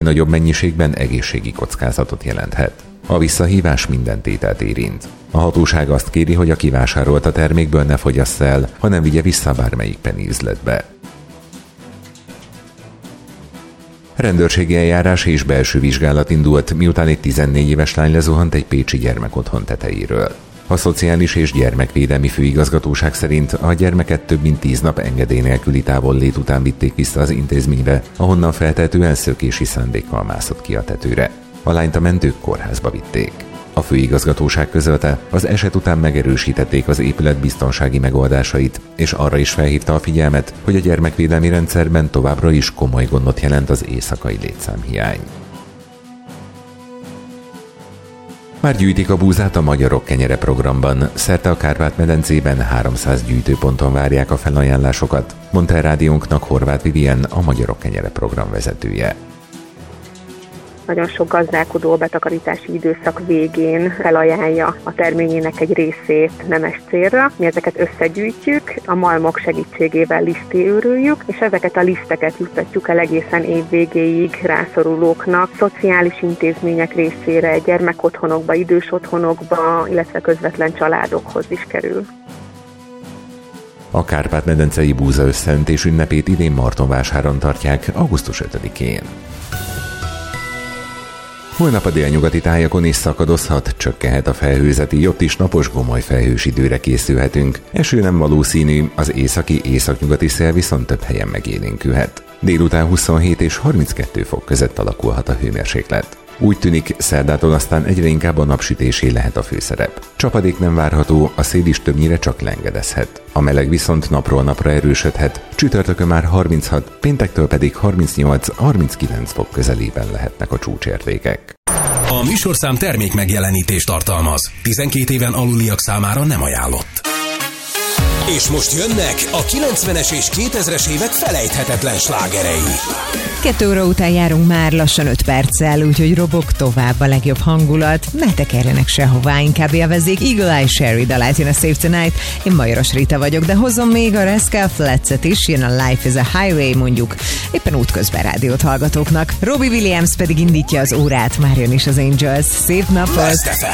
nagyobb mennyiségben egészségi kockázatot jelenthet. A visszahívás minden tételt érint. A hatóság azt kéri, hogy aki vásárolt a termékből ne fogyassza el, hanem vigye vissza bármelyik penny üzletbe. Rendőrségi eljárás és belső vizsgálat indult, miután egy 14 éves lány lezuhant egy pécsi gyermekotthon tetejéről. A Szociális és Gyermekvédelmi Főigazgatóság szerint a gyermeket több mint 10 nap engedély nélküli távollét után vitték vissza az intézménybe, ahonnan feltehetően szökési szándékkal mászott ki a tetőre. A lányt a mentők kórházba vitték. A főigazgatóság közölte, az eset után megerősítették az épület biztonsági megoldásait, és arra is felhívta a figyelmet, hogy a gyermekvédelmi rendszerben továbbra is komoly gondot jelent az éjszakai létszámhiány. Már gyűjtik a búzát a Magyarok Kenyere programban. Szerte a Kárpát-medencében 300 gyűjtőponton várják a felajánlásokat, mondta a rádiónknak Horváth Vivien, a Magyarok Kenyere program vezetője. Nagyon sok gazdálkodó a betakarítási időszak végén felajánlja a terményének egy részét nemes célra. Mi ezeket összegyűjtjük, a malmok segítségével lisztőrüljük, és ezeket a liszteket juttatjuk el egészen év végéig rászorulóknak, szociális intézmények részére, gyermekotthonokba, idős otthonokba, illetve közvetlen családokhoz is kerül. A Kárpát-medencei búza összeöntés ünnepét idén Martonvásáron tartják, augusztus 5-én. Holnap a délnyugati tájakon is szakadozhat, csökkenhet a felhőzeti, ott is napos gomoly felhős időre készülhetünk. Eső nem valószínű, az északi-északnyugati szél viszont több helyen megélénkülhet. Délután 27 és 32 fok között alakulhat a hőmérséklet. Úgy tűnik, szerdától aztán egyre inkább a napsütésé lehet a főszerep. Csapadék nem várható, a szél is többnyire csak lengedezhet. A meleg viszont napról napra erősödhet, csütörtökön már 36, péntektől pedig 38-39 fok közelében lehetnek a csúcsértékek. A műsorszám termék megjelenítést tartalmaz. 12 éven aluliak számára nem ajánlott. És most jönnek a 90-es és 2000-es évek felejthetetlen slágerei. 2 óra után járunk már lassan 5 perccel, úgyhogy robog tovább a legjobb hangulat. Ne tekerjenek sehová, inkább élvezzék Eagle Eye Cherry dalát, jön a Save Tonight. Én Majoros Rita vagyok, de hozom még a Rascal Flatts-et is, jön a Life is a Highway, mondjuk éppen útközben rádiót hallgatóknak. Robbie Williams pedig indítja az órát, már jön is az Angels. Szép napot!